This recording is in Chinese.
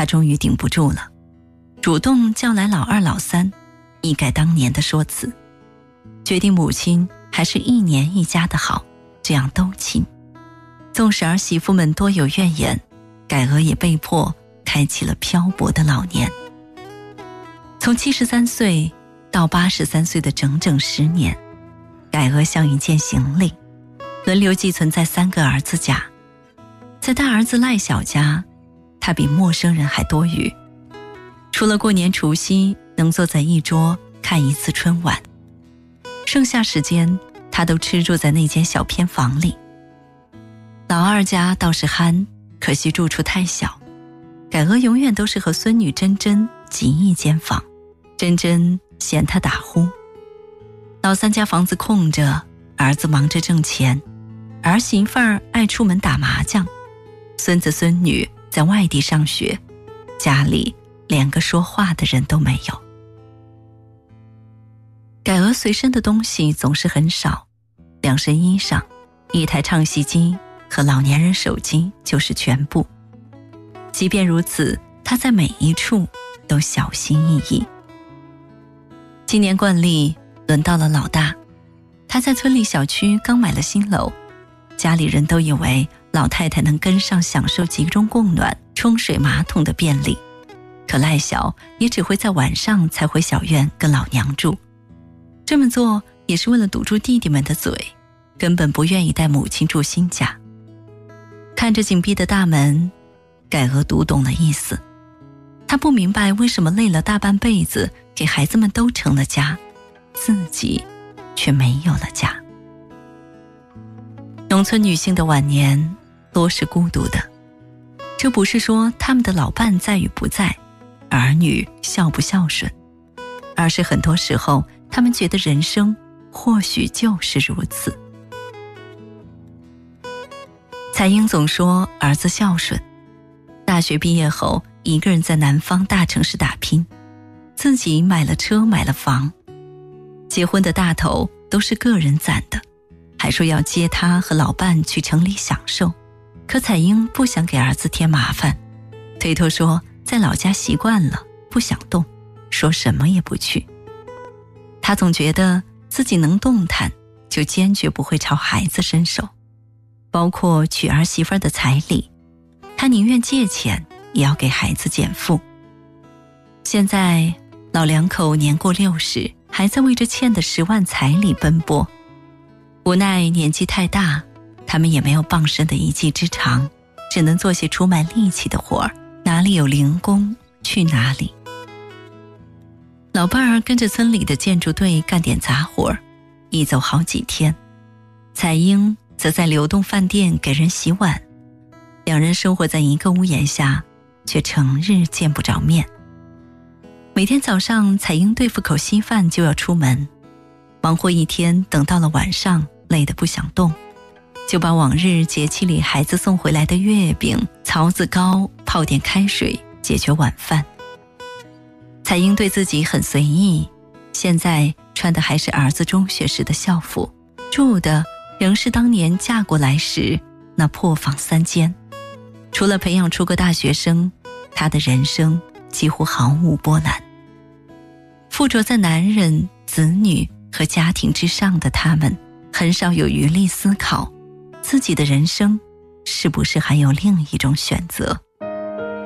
她终于顶不住了，主动叫来老二老三，一改当年的说辞，决定母亲还是一年一家的好，这样都亲。纵使儿媳妇们多有怨言，改娥也被迫开启了漂泊的老年。从73岁到83岁的整整10年，改娥像一件行李，轮流寄存在3个儿子家。在大儿子赖小家，他比陌生人还多余，除了过年除夕能坐在一桌看一次春晚，剩下时间他都吃住在那间小偏房里。老二家倒是憨，可惜住处太小，改娥永远都是和孙女珍珍挤一间房，珍珍嫌他打呼。老三家房子空着，儿子忙着挣钱，儿媳妇儿爱出门打麻将，孙子孙女在外地上学，家里连个说话的人都没有。改娥随身的东西总是很少，2身衣裳、1台唱戏机和老年人手机就是全部。即便如此，她在每一处都小心翼翼。今年惯例轮到了老大，他在村里小区刚买了新楼，家里人都以为老太太能跟上享受集中供暖、冲水马桶的便利，可赖小也只会在晚上才回小院跟老娘住，这么做也是为了堵住弟弟们的嘴，根本不愿意带母亲住新家。看着紧闭的大门，改娥读懂了意思，她不明白为什么累了大半辈子给孩子们都成了家，自己却没有了家。农村女性的晚年多是孤独的，这不是说他们的老伴在与不在，儿女孝不孝顺，而是很多时候他们觉得人生或许就是如此。彩英总说儿子孝顺，大学毕业后一个人在南方大城市打拼，自己买了车买了房，结婚的大头都是个人攒的，还说要接他和老伴去城里享受。可彩英不想给儿子添麻烦，推脱说在老家习惯了，不想动，说什么也不去。他总觉得自己能动弹，就坚决不会朝孩子伸手，包括娶儿媳妇的彩礼，他宁愿借钱也要给孩子减负。现在老两口年过60，还在为着欠的10万彩礼奔波，无奈年纪太大，他们也没有傍身的一技之长，只能做些出卖力气的活儿，哪里有零工去哪里。老伴儿跟着村里的建筑队干点杂活，一走好几天，彩英则在流动饭店给人洗碗，两人生活在一个屋檐下，却成日见不着面。每天早上彩英对付口稀饭就要出门，忙活一天，等到了晚上累得不想动，就把往日节气里孩子送回来的月饼、槽子糕泡点开水解决晚饭。彩英对自己很随意，现在穿的还是儿子中学时的校服，住的仍是当年嫁过来时那破房3间。除了培养出个大学生，她的人生几乎毫无波澜。附着在男人、子女和家庭之上的他们，很少有余力思考自己的人生是不是还有另一种选择。